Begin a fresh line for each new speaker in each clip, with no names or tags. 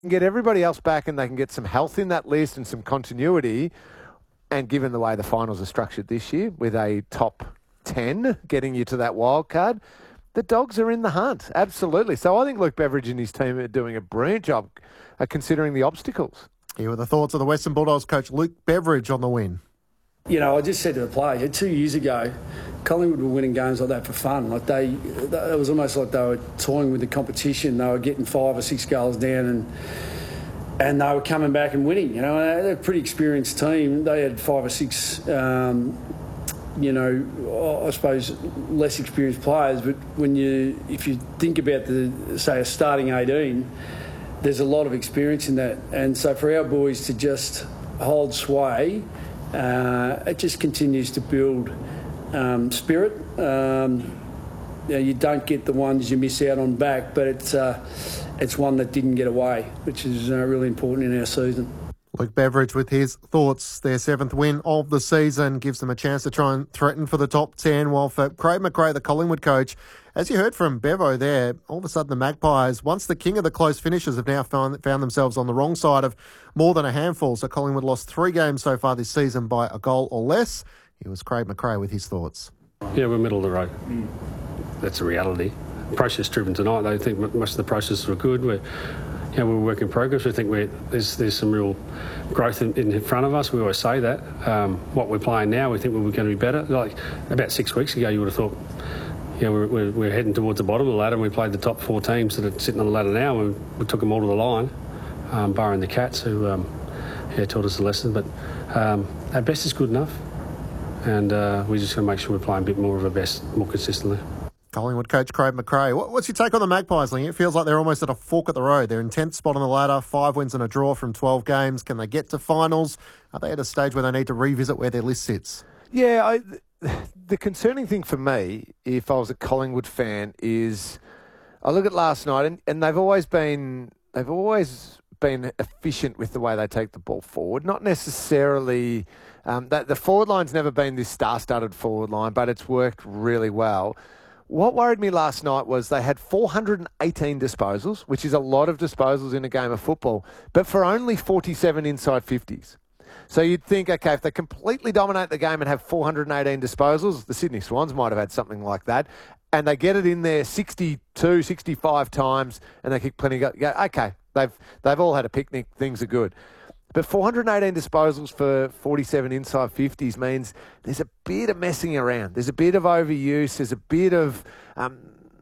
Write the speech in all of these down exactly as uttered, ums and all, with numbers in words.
get everybody else back and they can get some health in that list and some continuity, and given the way the finals are structured this year with a top ten getting you to that wild card, the Dogs are in the hunt. Absolutely. So I think Luke Beveridge and his team are doing a brilliant job uh, considering the obstacles.
Here were the thoughts of the Western Bulldogs coach Luke Beveridge on the win.
You know, I just said to the player, two years ago, Collingwood were winning games like that for fun. Like they, it was almost like they were toying with the competition. They were getting five or six goals down and and they were coming back and winning. You know, they're a pretty experienced team. They had five or six, um, you know, I suppose less experienced players. But when you, if you think about the, say, a starting eighteen, there's a lot of experience in that. And so for our boys to just hold sway, uh, it just continues to build um, spirit. Um, you know, you don't get the ones you miss out on back, but it's uh, it's one that didn't get away, which is uh, really important in our season.
Luke Beveridge with his thoughts. Their seventh win of the season gives them a chance to try and threaten for the top ten, while for Craig McRae, the Collingwood coach, as you heard from Bevo there, all of a sudden the Magpies, once the king of the close finishes, have now found, found themselves on the wrong side of more than a handful. So Collingwood lost three games so far this season by a goal or less. Here was Craig McRae with his thoughts.
Yeah, we're middle of the road. Mm. That's a reality. Process driven tonight. I think most of the processes were good. We're, you know, we're a work in progress. We think we're, there's there's some real growth in, in front of us. We always say that. Um, what we're playing now, we think we're going to be better. Like about six weeks ago, you would have thought, yeah, we're, we're, we're heading towards the bottom of the ladder, and we played the top four teams that are sitting on the ladder now, and we, we took them all to the line, um, barring the Cats, who um, yeah, taught us a lesson. But um, our best is good enough, and uh, we just got to make sure we're playing a bit more of our best, more consistently.
Collingwood coach Craig McRae. What's your take on the Magpies, Ling? It feels like they're almost at a fork at the road. They're in tenth spot on the ladder, five wins and a draw from twelve games. Can they get to finals? Are they at a stage where they need to revisit where their list sits?
Yeah, I, the concerning thing for me, if I was a Collingwood fan, is I look at last night and, and they've always been they've always been efficient with the way they take the ball forward. Not necessarily um, that the forward line's never been this star-studded forward line, but it's worked really well. What worried me last night was they had four hundred eighteen disposals, which is a lot of disposals in a game of football, but for only forty-seven inside fifties. So you'd think, okay, if they completely dominate the game and have four hundred eighteen disposals, the Sydney Swans might have had something like that, and they get it in there sixty-two, sixty-five times, and they kick plenty of... Yeah, okay, they've they've all had a picnic, things are good. But four hundred eighteen disposals for forty-seven inside fifties means there's a bit of messing around. There's a bit of overuse. There's a bit of um,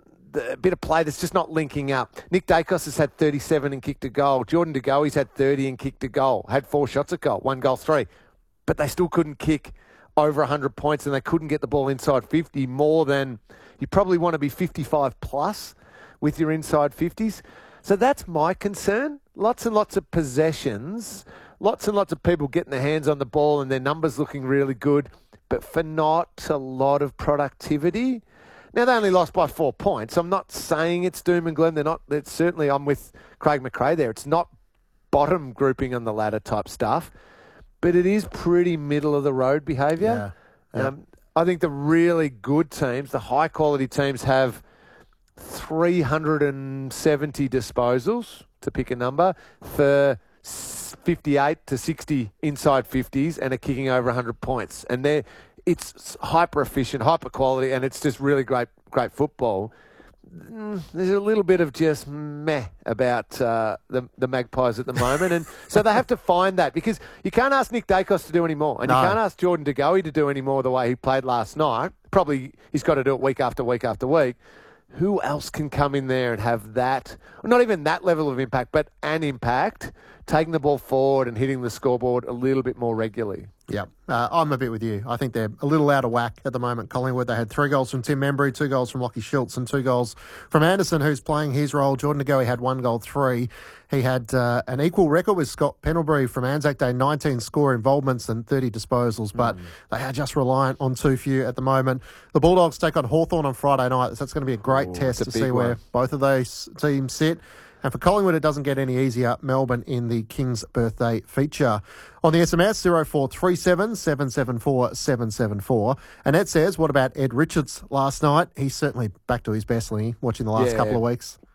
a bit of play that's just not linking up. Nick Dacos has had thirty-seven and kicked a goal. Jordan De Goey's had thirty and kicked a goal. Had four shots at goal, one goal, three. But they still couldn't kick over one hundred points, and they couldn't get the ball inside fifty more than... You probably want to be fifty-five plus with your inside fifties. So that's my concern. Lots and lots of possessions, lots and lots of people getting their hands on the ball and their numbers looking really good, but for not a lot of productivity. Now, they only lost by four points. I'm not saying it's doom and gloom. They're not. It's certainly, I'm with Craig McRae there. It's not bottom grouping on the ladder type stuff, but it is pretty middle of the road behaviour. Yeah. Yeah. Um, I think the really good teams, the high quality teams, have three hundred seventy disposals, to pick a number, for fifty-eight to sixty inside fifties and are kicking over one hundred points. And they're, it's hyper efficient, hyper quality, and it's just really great great football. There's a little bit of just meh about uh, the, the Magpies at the moment. And so they have to find that, because you can't ask Nick Dacos to do any more. And no. You can't ask Jordan De Goey to do any more the way he played last night. Probably he's got to do it week after week after week. Who else can come in there and have that, not even that level of impact, but an impact, taking the ball forward and hitting the scoreboard a little bit more regularly?
Yeah, uh, I'm a bit with you. I think they're a little out of whack at the moment. Collingwood, they had three goals from Tim Membry, two goals from Lachie Schultz, and two goals from Anderson, who's playing his role. Jordan De Goey had one goal, three. He had uh, an equal record with Scott Pendlebury from Anzac Day, nineteen score involvements and thirty disposals, but mm. they are just reliant on too few at the moment. The Bulldogs take on Hawthorn on Friday night, so that's going to be a great Ooh, test to see one. where both of those teams sit. And for Collingwood, it doesn't get any easier. Melbourne in the King's Birthday feature. On the S M S, zero four three seven, seven seven four, seven seven four. And Ed says, what about Ed Richards last night? He's certainly back to his best, Lee, watching the last yeah. couple of weeks.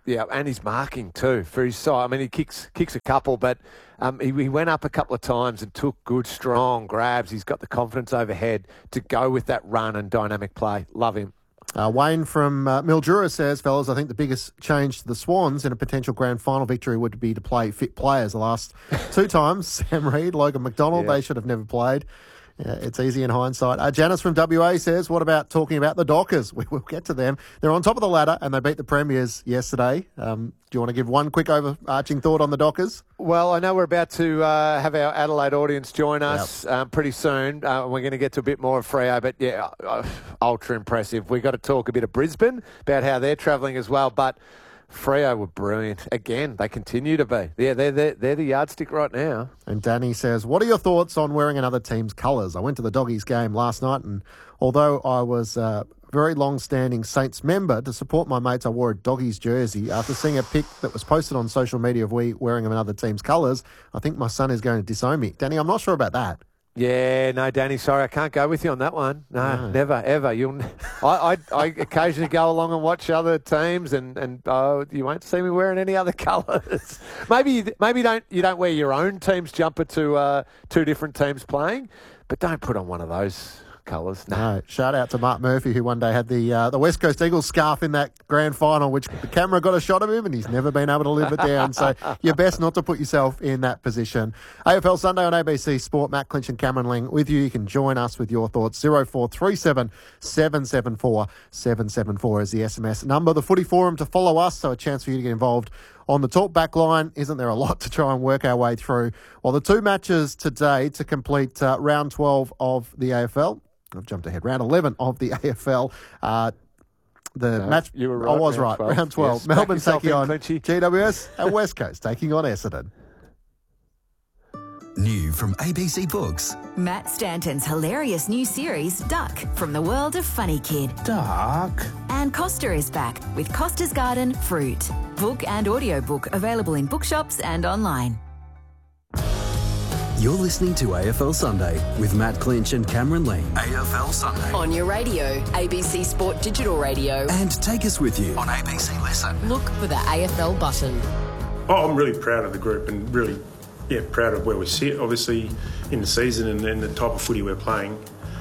Yeah, and his marking too for his side. I mean, he kicks kicks a couple, but um, he, he went up a couple of times and took good, strong grabs. He's got the confidence overhead to go with that run and dynamic play. Love him.
Uh, Wayne from uh, Mildura says, fellas, I think the biggest change to the Swans in a potential grand final victory would be to play fit players. The last two times, Sam Reid, Logan McDonald,
Yeah.
they should have never played. Yeah, it's easy in hindsight. Uh, Janice from W A says, what about talking about the Dockers? We will get to them. They're on top of the ladder and they beat the Premiers yesterday. Um, do you want to give one quick overarching thought on the Dockers?
Well, I know we're about to uh, have our Adelaide audience join us yep. um, pretty soon. Uh, we're going to get to a bit more of Freo, but yeah, uh, ultra impressive. We've got to talk a bit of Brisbane about how they're travelling as well, but Freo were brilliant. Again, they continue to be. Yeah, they're, they're, they're the yardstick right now.
And Danny says, what are your thoughts on wearing another team's colours? I went to the Doggies game last night, and although I was a very long-standing Saints member, to support my mates, I wore a Doggies jersey. After seeing a pic that was posted on social media of we wearing another team's colours, I think my son is going to disown me. Danny, I'm not sure about that.
Yeah, no, Danny, sorry, I can't go with you on that one. No, no. never, ever. You'll, I, I, I occasionally go along and watch other teams, and and oh, you won't see me wearing any other colours. maybe, maybe don't you don't wear your own team's jumper to uh, two different teams playing, but don't put on one of those colours. No.
no. Shout out to Mark Murphy, who one day had the uh, the West Coast Eagles scarf in that grand final, which the camera got a shot of him, and he's never been able to live it down. So you're best not to put yourself in that position. A F L Sunday on A B C Sport. Matt Clinch and Cameron Ling with you. You can join us with your thoughts. zero four three seven, seven seven four, seven seven four is the S M S number. The Footy Forum to follow us, so a chance for you to get involved on the talk back line. Isn't there a lot to try and work our way through? Well, the two matches today to complete uh, round twelve of the A F L. I've jumped ahead. Round eleven of the A F L. Uh, the
no,
match.
You were right.
I was
round
right.
twelve.
Round twelve.
Yes,
Melbourne taking on
Clinchy.
G W S and West Coast taking on Essendon.
New from A B C Books.
Matt Stanton's hilarious new series, Duck, from the world of Funny Kid.
Duck.
And Costa is back with Costa's Garden Fruit. Book and audiobook available in bookshops and online.
You're listening to A F L Sunday with Matt Clinch and Cameron Ling. A F L Sunday.
On your radio, A B C Sport Digital Radio.
And take us with you on A B C Listen.
Look for the A F L button.
Oh, I'm really proud of the group and really, yeah, proud of where we sit, obviously, in the season and, and the type of footy we're playing.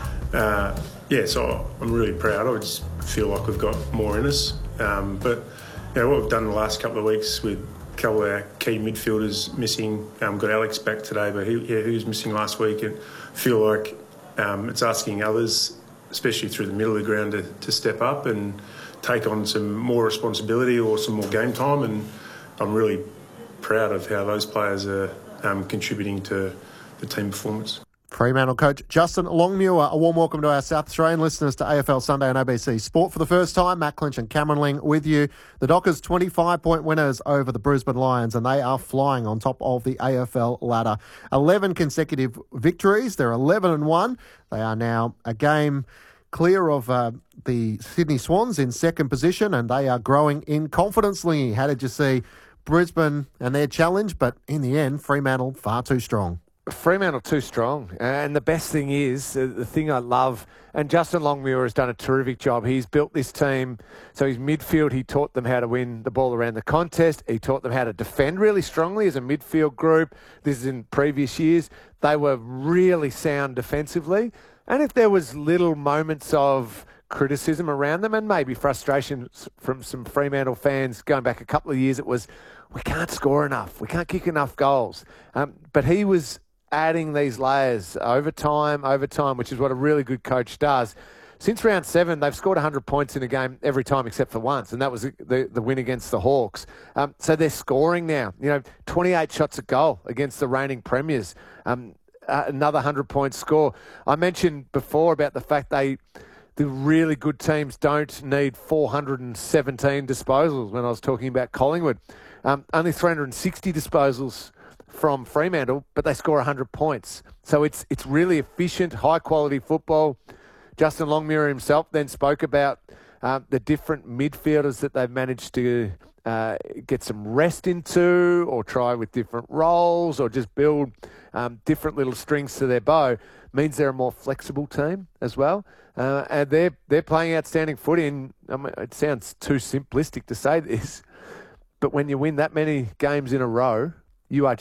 Uh, yeah, so I'm really proud. I just feel like we've got more in us. Um, but, you know, what we've done the last couple of weeks with a couple of our key midfielders missing. Um, got Alex back today, but he, yeah, he was missing last week. And I feel like um, it's asking others, especially through the middle of the ground, to, to step up and take on some more responsibility or some more game time. And I'm really proud of how those players are um, contributing to the team performance.
Fremantle coach Justin Longmuir, a warm welcome to our South Australian listeners to A F L Sunday on A B C Sport. For the first time, Matt Clinch and Cameron Ling with you. The Dockers twenty-five point winners over the Brisbane Lions, and they are flying on top of the A F L ladder. eleven consecutive victories. They're eleven and one. They are now a game clear of uh, the Sydney Swans in second position, and they are growing in confidence. Lingy, how did you see Brisbane and their challenge? But in the end, Fremantle far too strong.
Fremantle too strong. And the best thing is, uh, the thing I love, and Justin Longmuir has done a terrific job. He's built this team. So his midfield, he taught them how to win the ball around the contest. He taught them how to defend really strongly as a midfield group. This is in previous years. They were really sound defensively. And if there was little moments of criticism around them and maybe frustration from some Fremantle fans going back a couple of years, it was, we can't score enough. We can't kick enough goals. Um, but he was adding these layers over time, over time, which is what a really good coach does. Since round seven, they've scored one hundred points in a game every time except for once, and that was the, the win against the Hawks. Um, so they're scoring now. You know, twenty-eight shots a goal against the reigning premiers. Um, uh, another one hundred point score. I mentioned before about the fact they, the really good teams don't need four hundred seventeen disposals when I was talking about Collingwood. Um, only three hundred sixty disposals from Fremantle, but they score one hundred points. So it's it's really efficient, high-quality football. Justin Longmuir himself then spoke about uh, the different midfielders that they've managed to uh, get some rest into or try with different roles or just build um, different little strings to their bow. Means they're a more flexible team as well. Uh, and they're, they're playing outstanding footy. And I mean, it sounds too simplistic to say this, but when you win that many games in a row, you are just